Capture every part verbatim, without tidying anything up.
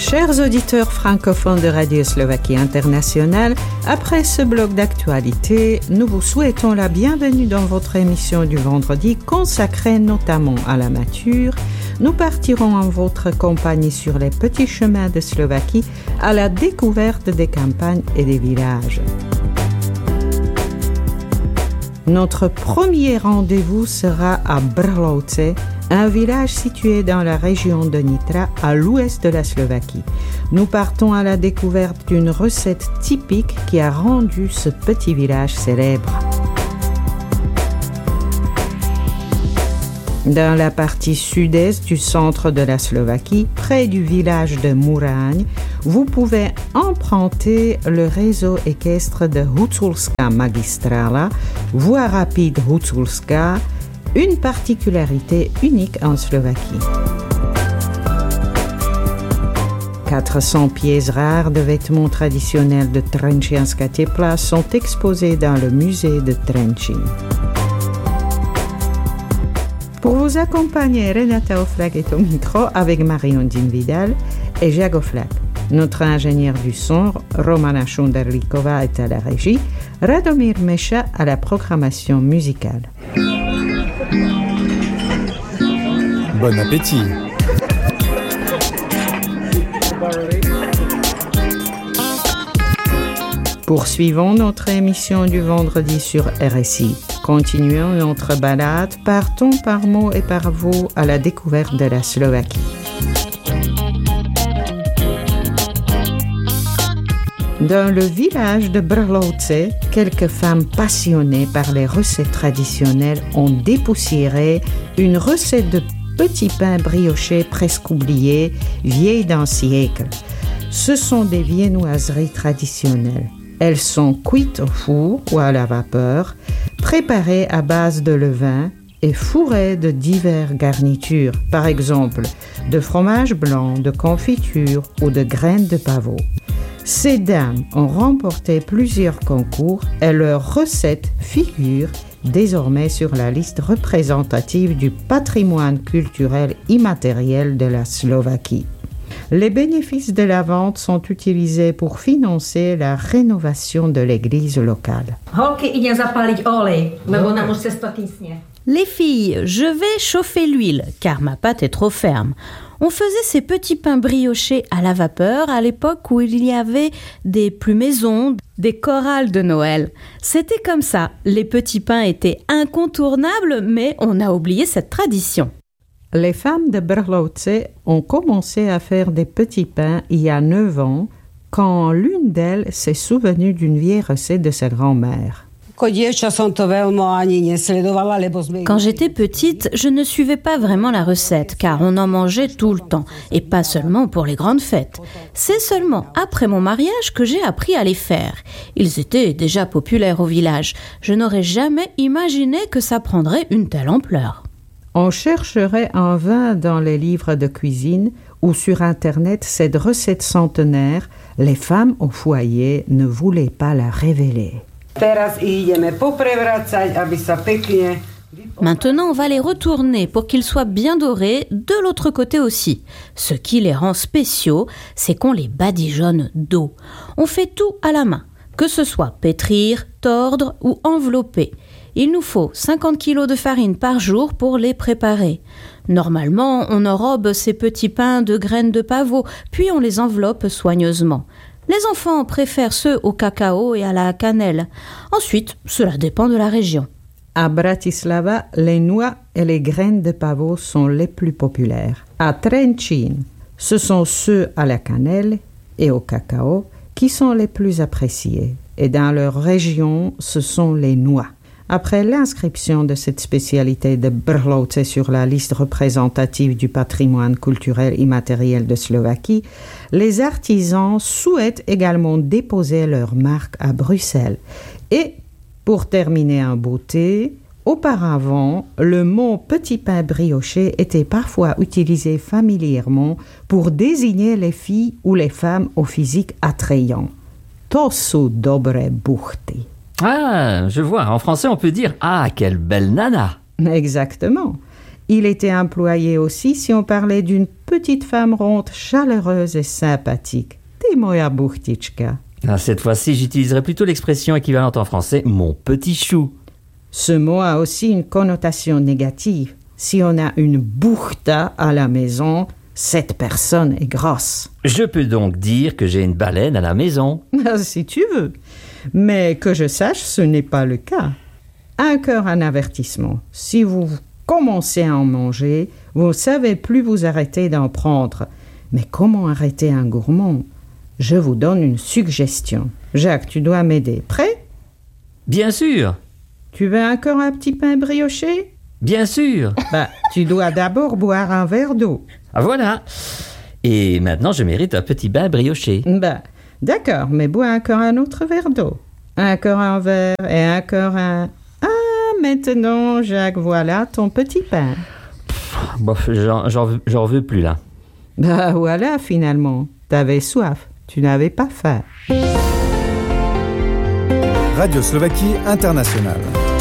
Chers auditeurs francophones de Radio Slovaquie Internationale, après ce bloc d'actualité, nous vous souhaitons la bienvenue dans votre émission du vendredi consacrée notamment à la nature. Nous partirons en votre compagnie sur les petits chemins de Slovaquie à la découverte des campagnes et des villages. Notre premier rendez-vous sera à Brlovce, un village situé dans la région de Nitra, à l'ouest de la Slovaquie. Nous partons à la découverte d'une recette typique qui a rendu ce petit village célèbre. Dans la partie sud-est du centre de la Slovaquie, près du village de Muraň, vous pouvez emprunter le réseau équestre de Huculská magistrala, voie rapide Huculská, une particularité unique en Slovaquie. quatre cents pièces rares de vêtements traditionnels de Trenčianska tepla sont exposées dans le musée de Trenčín. Pour vous accompagner, Renata Oflak est au micro avec Marie-Ondine Vidal et Jacques Oflak. Notre ingénieur du son, Romana Šunderlíková, est à la régie, Radomír Meša à la programmation musicale. Bon appétit! Poursuivons notre émission du vendredi sur R S I. Continuons notre balade, partons par mots et par vous à la découverte de la Slovaquie. Dans le village de Brlovce, quelques femmes passionnées par les recettes traditionnelles ont dépoussiéré une recette de petits pains briochés presque oubliés, vieille d'un siècle. Ce sont des viennoiseries traditionnelles. Elles sont cuites au four ou à la vapeur, préparées à base de levain et fourrées de diverses garnitures, par exemple de fromage blanc, de confiture ou de graines de pavot. Ces dames ont remporté plusieurs concours et leurs recettes figurent désormais sur la liste représentative du patrimoine culturel immatériel de la Slovaquie. Les bénéfices de la vente sont utilisés pour financer la rénovation de l'église locale. Les filles, je vais chauffer l'huile car ma pâte est trop ferme. On faisait ces petits pains briochés à la vapeur à l'époque où il y avait des plumaisons, des chorales de Noël. C'était comme ça. Les petits pains étaient incontournables, mais on a oublié cette tradition. Les femmes de Brlovce ont commencé à faire des petits pains il y a neuf ans, quand l'une d'elles s'est souvenue d'une vieille recette de sa grand-mère. Quand j'étais petite, je ne suivais pas vraiment la recette, car on en mangeait tout le temps, et pas seulement pour les grandes fêtes. C'est seulement après mon mariage que j'ai appris à les faire. Ils étaient déjà populaires au village. Je n'aurais jamais imaginé que ça prendrait une telle ampleur. On chercherait en vain dans les livres de cuisine ou sur Internet cette recette centenaire. Les femmes au foyer ne voulaient pas la révéler. Maintenant, on va les retourner pour qu'ils soient bien dorés de l'autre côté aussi. Ce qui les rend spéciaux, c'est qu'on les badigeonne d'eau. On fait tout à la main, que ce soit pétrir, tordre ou envelopper. Il nous faut cinquante kilos de farine par jour pour les préparer. Normalement, on enrobe ces petits pains de graines de pavot, puis on les enveloppe soigneusement. Les enfants préfèrent ceux au cacao et à la cannelle. Ensuite, cela dépend de la région. À Bratislava, les noix et les graines de pavot sont les plus populaires. À Trenčín, ce sont ceux à la cannelle et au cacao qui sont les plus appréciés. Et dans leur région, ce sont les noix. Après l'inscription de cette spécialité de Brlovce sur la liste représentative du patrimoine culturel immatériel de Slovaquie, les artisans souhaitent également déposer leur marque à Bruxelles. Et, pour terminer en beauté, auparavant, le mot petit pain brioché était parfois utilisé familièrement pour désigner les filles ou les femmes au physique attrayant. To sú dobré buchty. Ah, je vois. En français, on peut dire « Ah, quelle belle nana !» Exactement. Il était employé aussi si on parlait d'une petite femme ronde, chaleureuse et sympathique. Ty moja buchtička. Ah, cette fois-ci, j'utiliserai plutôt l'expression équivalente en français « mon petit chou ». Ce mot a aussi une connotation négative. Si on a une buchta à la maison, cette personne est grosse. Je peux donc dire que j'ai une baleine à la maison. Si tu veux. Mais que je sache, ce n'est pas le cas. Encore un avertissement. Si vous commencez à en manger, vous ne savez plus vous arrêter d'en prendre. Mais comment arrêter un gourmand ? Je vous donne une suggestion. Jacques, tu dois m'aider. Prêt ? Bien sûr. Tu veux encore un petit pain brioché ? Bien sûr. Bah, tu dois d'abord boire un verre d'eau. Ah voilà. Et maintenant, je mérite un petit bain brioché. Bah, d'accord, mais bois encore un autre verre d'eau. Encore un verre et encore un... Ah, maintenant, Jacques, voilà ton petit pain. Bof, j'en, j'en, veux, j'en veux plus là. Bah voilà, finalement. T'avais soif. Tu n'avais pas faim. Radio Slovaquie Internationale.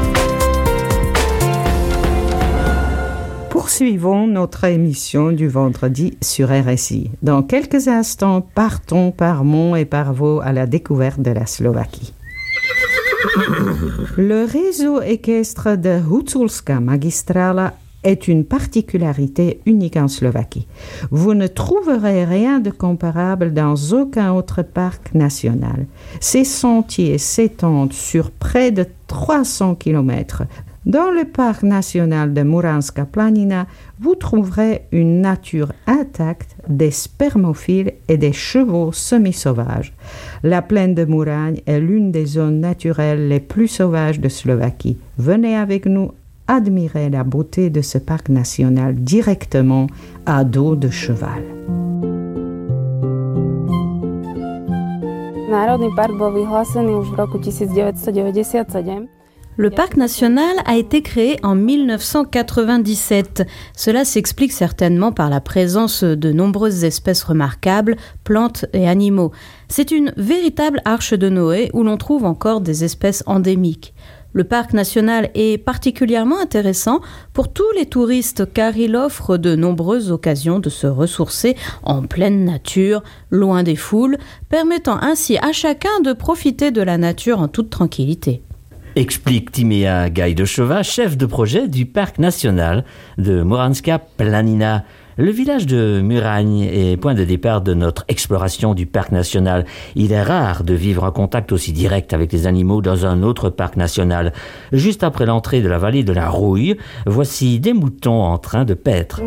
Poursuivons notre émission du vendredi sur R S I. Dans quelques instants, partons par Mont et par Vaux à la découverte de la Slovaquie. Le réseau équestre de Huculska Magistrala est une particularité unique en Slovaquie. Vous ne trouverez rien de comparable dans aucun autre parc national. Ces sentiers s'étendent sur près de trois cents kilomètres. Dans le parc national de Muranska Planina, vous trouverez une nature intacte des spermophiles et des chevaux semi-sauvages. La plaine de Muraň est l'une des zones naturelles les plus sauvages de Slovaquie. Venez avec nous admirer la beauté de ce parc national directement à dos de cheval. Národný park bol vyhlásený už v roku devätnásťstodeväťdesiatsedem. Le parc national a été créé en dix-neuf cent quatre-vingt-dix-sept. Cela s'explique certainement par la présence de nombreuses espèces remarquables, plantes et animaux. C'est une véritable arche de Noé où l'on trouve encore des espèces endémiques. Le parc national est particulièrement intéressant pour tous les touristes car il offre de nombreuses occasions de se ressourcer en pleine nature, loin des foules, permettant ainsi à chacun de profiter de la nature en toute tranquillité. Explique Timea Gajdošová, chef de projet du parc national de Muranska Planina. Le village de Muraň est point de départ de notre exploration du parc national. Il est rare de vivre en contact aussi direct avec les animaux dans un autre parc national. Juste après l'entrée de la vallée de la Rouille, voici des moutons en train de paître.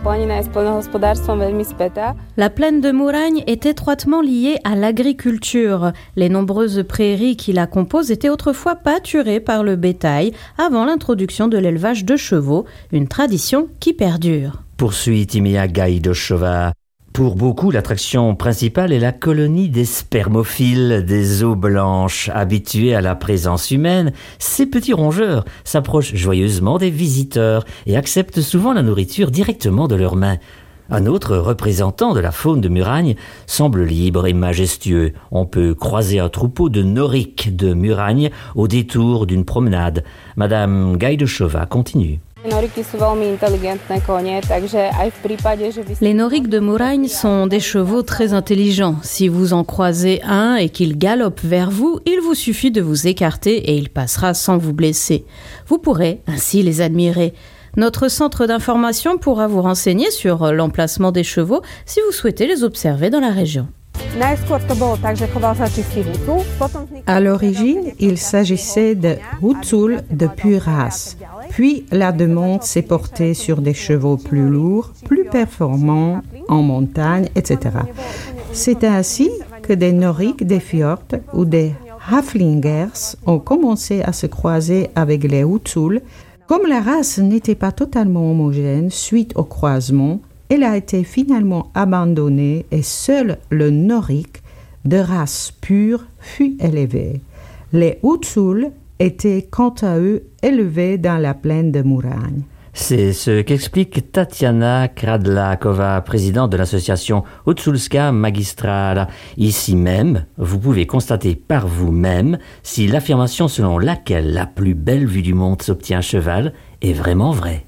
La plaine de Muraň est étroitement liée à l'agriculture. Les nombreuses prairies qui la composent étaient autrefois pâturées par le bétail avant l'introduction de l'élevage de chevaux, une tradition qui perdure. Poursuit Timea Gajdošová. Pour beaucoup, l'attraction principale est la colonie des spermophiles, des eaux blanches. Habitués à la présence humaine, ces petits rongeurs s'approchent joyeusement des visiteurs et acceptent souvent la nourriture directement de leurs mains. Un autre représentant de la faune de Muraň semble libre et majestueux. On peut croiser un troupeau de noriques de Muraň au détour d'une promenade. Madame Gajdošová continue. Les noriques de Muraň sont des chevaux très intelligents. Si vous en croisez un et qu'il galope vers vous, il vous suffit de vous écarter et il passera sans vous blesser. Vous pourrez ainsi les admirer. Notre centre d'information pourra vous renseigner sur l'emplacement des chevaux si vous souhaitez les observer dans la région. À l'origine, il s'agissait de Hucul de pure race. Puis la demande s'est portée sur des chevaux plus lourds, plus performants en montagne, et cetera. C'est ainsi que des noriques des fjords ou des haflingers ont commencé à se croiser avec les Hucul. Comme la race n'était pas totalement homogène suite au croisement, elle a été finalement abandonnée et seul le norique de race pure fut élevé. Les Hucul étaient quant à eux élevés dans la plaine de Muraň. C'est ce qu'explique Tatiana Kradlakova, présidente de l'association Huculska Magistrala. Ici même, vous pouvez constater par vous-même si l'affirmation selon laquelle la plus belle vue du monde s'obtient à cheval est vraiment vraie.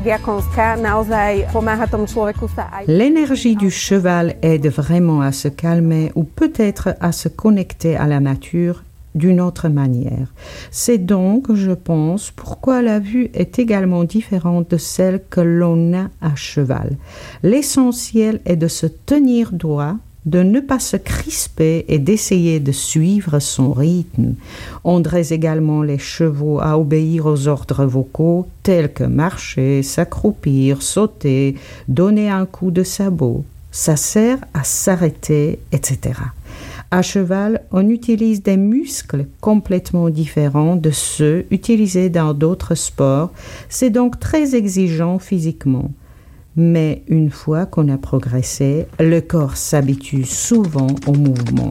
L'énergie du cheval aide vraiment à se calmer ou peut-être à se connecter à la nature d'une autre manière. C'est donc, je pense, pourquoi la vue est également différente de celle que l'on a à cheval. L'essentiel est de se tenir droit, de ne pas se crisper et d'essayer de suivre son rythme. On dresse également les chevaux à obéir aux ordres vocaux tels que marcher, s'accroupir, sauter, donner un coup de sabot. Ça sert à s'arrêter, et cetera. À cheval, on utilise des muscles complètement différents de ceux utilisés dans d'autres sports. C'est donc très exigeant physiquement. Mais une fois qu'on a progressé, le corps s'habitue souvent au mouvement.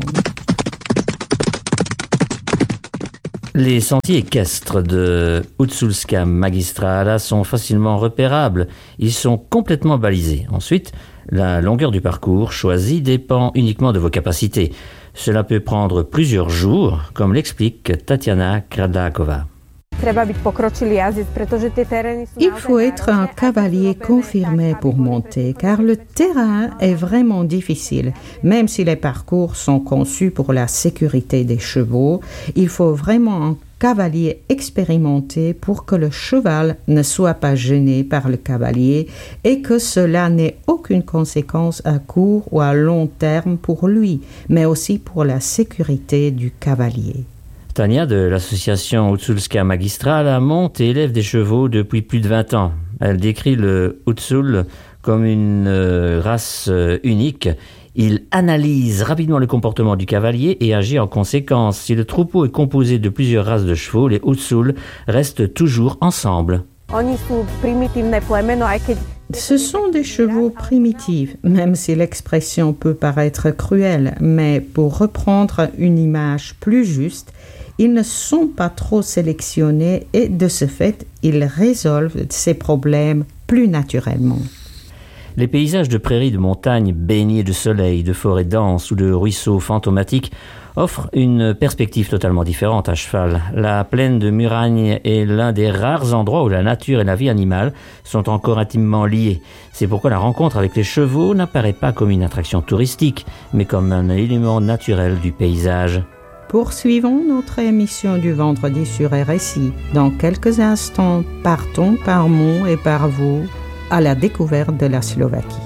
Les sentiers équestres de Huculska Magistrala sont facilement repérables. Ils sont complètement balisés. Ensuite, la longueur du parcours choisi dépend uniquement de vos capacités. Cela peut prendre plusieurs jours, comme l'explique Tatiana Kradlakova. Il faut être un cavalier confirmé pour monter, car le terrain est vraiment difficile. Même si les parcours sont conçus pour la sécurité des chevaux, il faut vraiment un cavalier expérimenté pour que le cheval ne soit pas gêné par le cavalier et que cela n'ait aucune conséquence à court ou à long terme pour lui, mais aussi pour la sécurité du cavalier. Tania de l'association Huculska Magistrala monte et élève des chevaux depuis plus de vingt ans. Elle décrit le Hucul comme une euh, race euh, unique. Il analyse rapidement le comportement du cavalier et agit en conséquence. Si le troupeau est composé de plusieurs races de chevaux, les Hucul restent toujours ensemble. Ce sont des chevaux primitifs, même si l'expression peut paraître cruelle, mais pour reprendre une image plus juste, ils ne sont pas trop sélectionnés et de ce fait, ils résolvent ces problèmes plus naturellement. Les paysages de prairies de montagne baignés de soleil, de forêts denses ou de ruisseaux fantomatiques offrent une perspective totalement différente à cheval. La plaine de Muragne est l'un des rares endroits où la nature et la vie animale sont encore intimement liées. C'est pourquoi la rencontre avec les chevaux n'apparaît pas comme une attraction touristique, mais comme un élément naturel du paysage. Poursuivons notre émission du vendredi sur R S I. Dans quelques instants, partons par Mont et par vous à la découverte de la Slovaquie.